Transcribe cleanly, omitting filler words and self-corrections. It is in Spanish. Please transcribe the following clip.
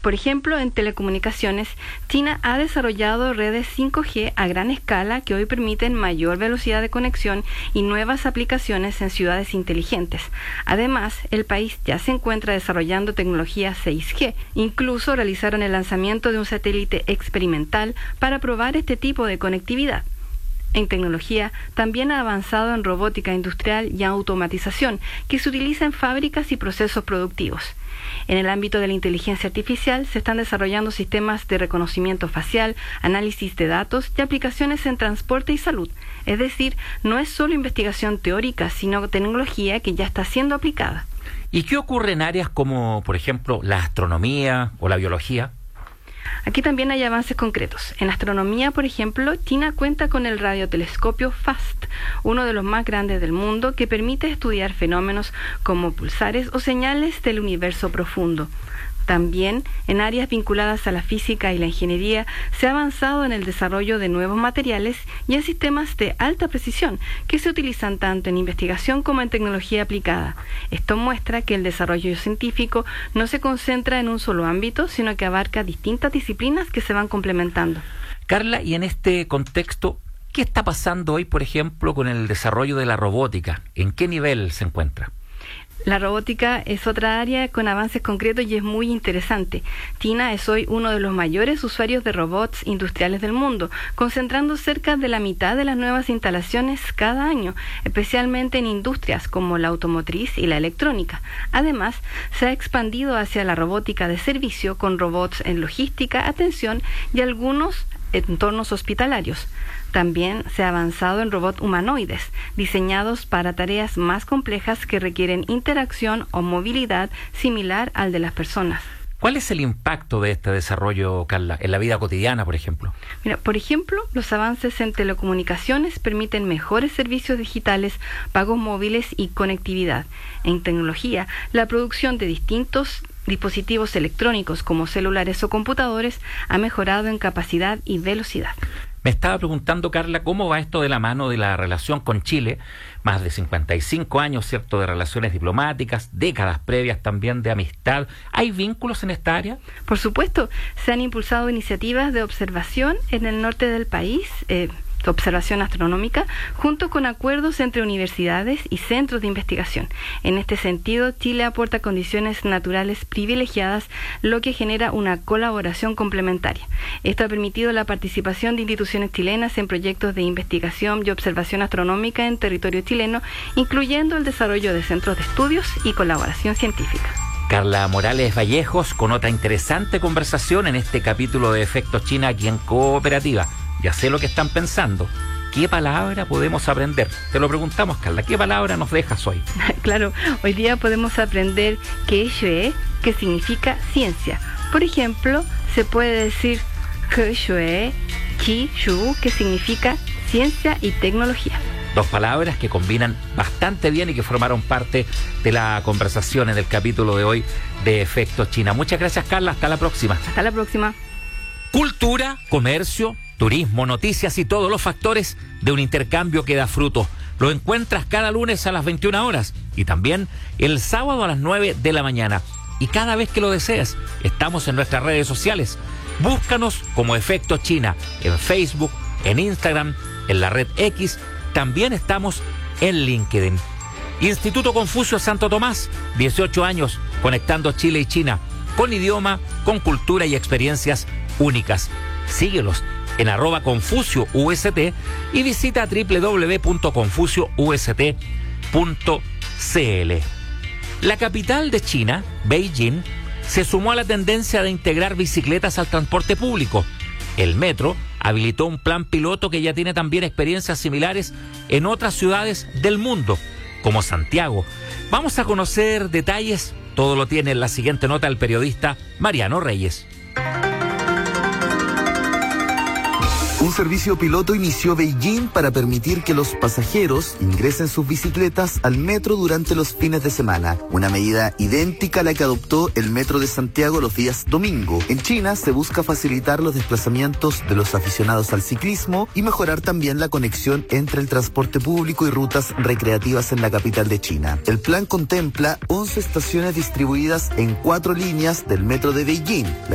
Por ejemplo, en telecomunicaciones, China ha desarrollado redes 5G a gran escala que hoy permiten mayor velocidad de conexión y nuevas aplicaciones en ciudades inteligentes. Además, el país ya se encuentra desarrollando tecnología 6G. Incluso realizaron el lanzamiento de un satélite experimental para probar este tipo de conectividad. En tecnología, también ha avanzado en robótica industrial y automatización, que se utiliza en fábricas y procesos productivos. En el ámbito de la inteligencia artificial, se están desarrollando sistemas de reconocimiento facial, análisis de datos y aplicaciones en transporte y salud. Es decir, no es solo investigación teórica, sino tecnología que ya está siendo aplicada. ¿Y qué ocurre en áreas como, por ejemplo, la astronomía o la biología? Aquí también hay avances concretos. En astronomía, por ejemplo, China cuenta con el radiotelescopio FAST, uno de los más grandes del mundo, que permite estudiar fenómenos como pulsares o señales del universo profundo. También, en áreas vinculadas a la física y la ingeniería, se ha avanzado en el desarrollo de nuevos materiales y en sistemas de alta precisión que se utilizan tanto en investigación como en tecnología aplicada. Esto muestra que el desarrollo científico no se concentra en un solo ámbito, sino que abarca distintas disciplinas que se van complementando. Carla, y en este contexto, ¿qué está pasando hoy, por ejemplo, con el desarrollo de la robótica? ¿En qué nivel se encuentra? La robótica es otra área con avances concretos y es muy interesante. China es hoy uno de los mayores usuarios de robots industriales del mundo, concentrando cerca de la mitad de las nuevas instalaciones cada año, especialmente en industrias como la automotriz y la electrónica. Además, se ha expandido hacia la robótica de servicio con robots en logística, atención y algunos entornos hospitalarios. También se ha avanzado en robots humanoides, diseñados para tareas más complejas que requieren interacción o movilidad similar al de las personas. ¿Cuál es el impacto de este desarrollo, Carla, en la vida cotidiana, por ejemplo? Mira, por ejemplo, los avances en telecomunicaciones permiten mejores servicios digitales, pagos móviles y conectividad. En tecnología, la producción de distintos dispositivos electrónicos como celulares o computadores ha mejorado en capacidad y velocidad. Me estaba preguntando, Carla, ¿cómo va esto de la mano de la relación con Chile? Más de 55 años, ¿cierto?, de relaciones diplomáticas, décadas previas también de amistad. ¿Hay vínculos en esta área? Por supuesto, se han impulsado iniciativas de observación en el norte del país, observación astronómica, junto con acuerdos entre universidades y centros de investigación. En este sentido, Chile aporta condiciones naturales privilegiadas, lo que genera una colaboración complementaria. Esto ha permitido la participación de instituciones chilenas en proyectos de investigación y observación astronómica en territorio chileno, incluyendo el desarrollo de centros de estudios y colaboración científica. Carla Morales Vallejos, con otra interesante conversación en este capítulo de Efectos China aquí en Cooperativa. Ya sé lo que están pensando. ¿Qué palabra podemos aprender? Te lo preguntamos, Carla. ¿Qué palabra nos dejas hoy? Claro, hoy día podemos aprender Ke-shue, que significa ciencia. Por ejemplo, se puede decir Ke-shue, Ki-shu, que significa ciencia y tecnología. Dos palabras que combinan bastante bien y que formaron parte de la conversación en el capítulo de hoy de Efectos China. Muchas gracias, Carla. Hasta la próxima. Hasta la próxima. Cultura, comercio, turismo, noticias y todos los factores de un intercambio que da fruto. Lo encuentras cada lunes a las 21 horas y también el sábado a las 9 de la mañana. Y cada vez que lo desees, estamos en nuestras redes sociales. Búscanos como Efectos China en Facebook, en Instagram, en la red X. También estamos en LinkedIn. Instituto Confucio Santo Tomás, 18 años conectando Chile y China con idioma, con cultura y experiencias únicas. Síguelos en @ConfucioUST y visita www.confucioust.cl. La capital de China, Beijing, se sumó a la tendencia de integrar bicicletas al transporte público. El metro habilitó un plan piloto que ya tiene también experiencias similares en otras ciudades del mundo, como Santiago. Vamos a conocer detalles. Todo lo tiene en la siguiente nota el periodista Mariano Reyes. Un servicio piloto inició Beijing para permitir que los pasajeros ingresen sus bicicletas al metro durante los fines de semana, una medida idéntica a la que adoptó el metro de Santiago los días domingo. En China se busca facilitar los desplazamientos de los aficionados al ciclismo y mejorar también la conexión entre el transporte público y rutas recreativas en la capital de China. El plan contempla 11 estaciones distribuidas en 4 líneas del metro de Beijing.